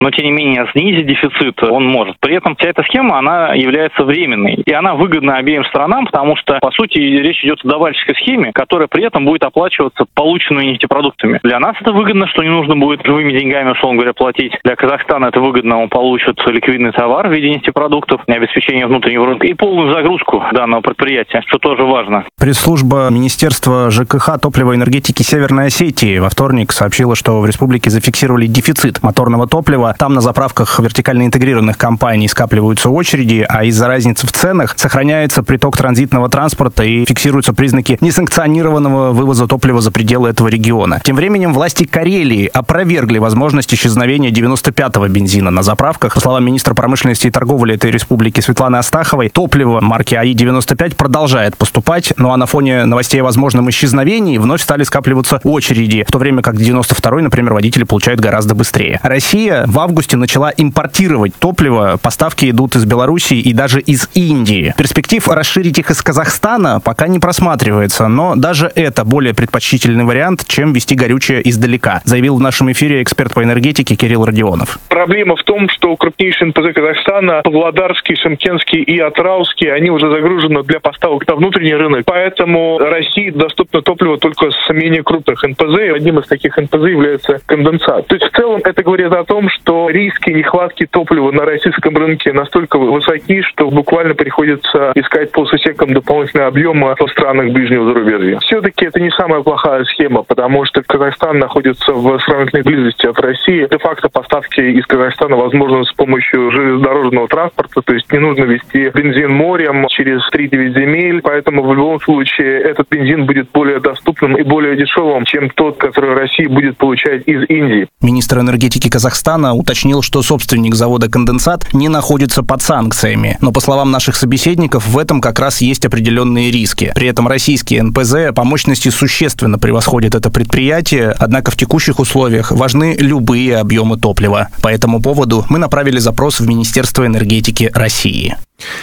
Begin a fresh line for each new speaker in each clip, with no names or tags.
но тем не менее снизить дефицит он может. При этом вся эта схема, она является временной, и она выгодна обеим сторонам, потому что, по сути, речь идет о давальческой схеме, которая при этом будет оплачиваться полученными нефтепродуктами. Для нас это выгодно, что не нужно будет живыми деньгами, условно говоря, платить. Для Казахстана это выгодно, он получит ликвидный товар в виде нефтепродуктов, обеспечение внутреннего рынка и полную загрузку данного предприятия, что тоже важно.
Пресс-служба Министерства ЖКХ, топлива и энергетики Северной Осетии во вторник сообщила, что в республике зафиксировали дефицит моторного топлива. Там на заправках вертикально интегрированных компаний скапливаются очереди, а из-за разницы в ценах сохраняется приток транзитного транспорта и фиксируются признаки несанкционированного вывоза топлива за пределы этого региона. Тем временем власти Карелии опровергли возможность исчезновения 95-го бензина на заправках. По словам министра промышленности и торговли этой республики Светланы Астаховой, топливо марки АИ-95 продолжает поступать, ну а на фоне новостей о возможном исчезновении вновь стали скапливаться очереди, в то время как 92-й, например, водители получают гораздо быстрее. Россия в августе начала импортировать топливо, поставки идут из Белоруссии и даже из Индии. Перспектив расширить их из Казахстана пока не просматривается, но даже это более предпочтительный вариант, чем везти горючее издалека, заявил в нашем эфире эксперт по энергетике Кирилл Родионов.
Проблема в том, что крупнейшие НПЗ Казахстана, Павлодарский, Шымкентский и Атырауский, они уже загружены для поставок на внутренний рынок. Поэтому России доступно топливо только с менее крупных НПЗ. Одним из таких НПЗ является конденсат. То есть в целом это говорит о том, что риски нехватки топлива на российском рынке настолько высоки, что буквально приходится искать по сусекам дополнительные объемы в странах ближнего зарубежья. Все-таки это не самая плохая схема, потому что Казахстан находится в сравнительной близости от России. Де-факто поставки из Казахстана возможны с помощью железнодорожного транспорта, то есть не нужно везти бензин морем через 3-9 земель, поэтому в любом случае этот бензин будет более доступным и более дешевым, чем тот, который Россия будет получать из Индии.
Министр энергетики Казахстана уточнил, что собственник завода «Конденсат» не находится под санкциями. Но, по словам наших собеседников, в этом как раз есть определенные риски. При этом российские НПЗ по мощности существенно превосходят это предприятие, однако в текущих условиях важны любые объемы топлива. По этому поводу мы направили запрос в Министерство энергетики России.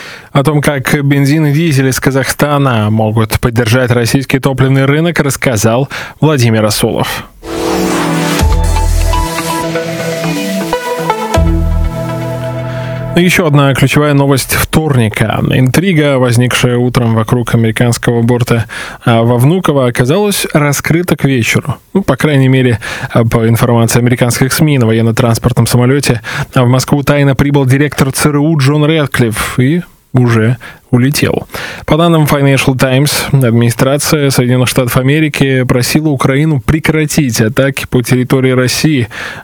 О том, как бензин и дизель из Казахстана могут поддержать российский топливный рынок, рассказал Владимир Асулов. Еще одна ключевая новость вторника. Интрига, возникшая утром вокруг американского борта во Внуково, оказалась раскрыта к вечеру. По крайней мере, по информации американских СМИ, на военно-транспортном самолете в Москву тайно прибыл директор ЦРУ Джон Рэдклифф и уже улетел. По данным Financial Times, администрация Соединенных Штатов Америки просила Украину прекратить атаки по территории России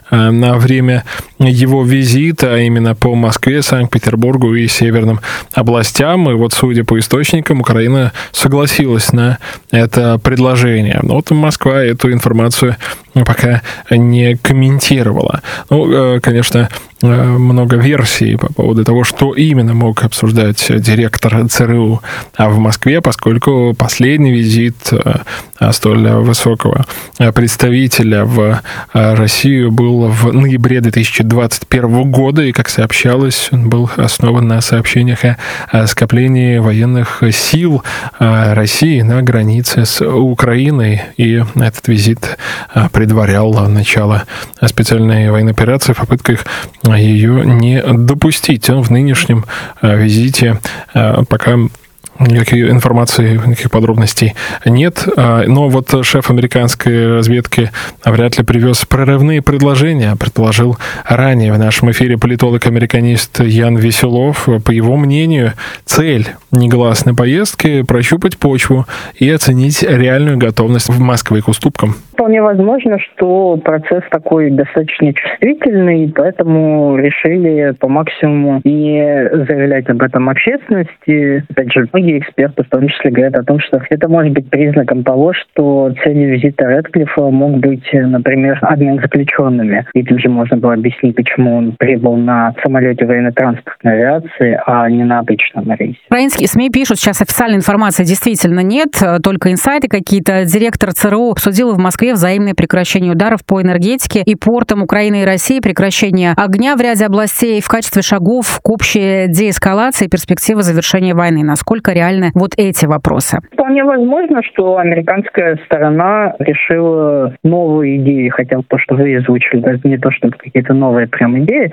на время его визита, а именно по Москве, Санкт-Петербургу и северным областям. И вот, судя по источникам, Украина согласилась на это предложение. Но вот Москва эту информацию пока не комментировала. Ну, конечно, много версий по поводу того, что именно мог обсуждать директор ЦРУ в Москве, поскольку последний визит столь высокого представителя в Россию был в ноябре 2021 года, и, как сообщалось, он был основан на сообщениях о скоплении военных сил России на границе с Украиной, и этот визит предварял начало специальной военной операции в попытках ее не допустить. В нынешнем визите пока никакой информации, никаких подробностей нет. Но вот шеф американской разведки вряд ли привез прорывные предложения, предположил ранее в нашем эфире политолог-американист Ян Веселов. По его мнению, цель негласной поездки — прощупать почву и оценить реальную готовность Москвы к уступкам.
Вполне возможно, что процесс такой достаточно чувствительный, поэтому решили по максимуму не заявлять об этом общественности. Опять же, многие эксперты в том числе говорят о том, что это может быть признаком того, что целью визита Рэдклиффа мог быть, например, обмен заключенными. И тут же можно было объяснить, почему он прибыл на самолете военно-транспортной авиации, а не на обычном рейсе.
Украинские СМИ пишут, сейчас официальной информации действительно нет, только инсайты какие-то. Директор ЦРУ обсудил в Москве взаимное прекращение ударов по энергетике и портам Украины и России, прекращение огня в ряде областей в качестве шагов к общей деэскалации и перспективы завершения войны. Насколько реальны вот эти вопросы?
Вполне возможно, что американская сторона решила новые идеи, хотя то, что вы озвучили, даже не то, что это какие-то новые прям идеи,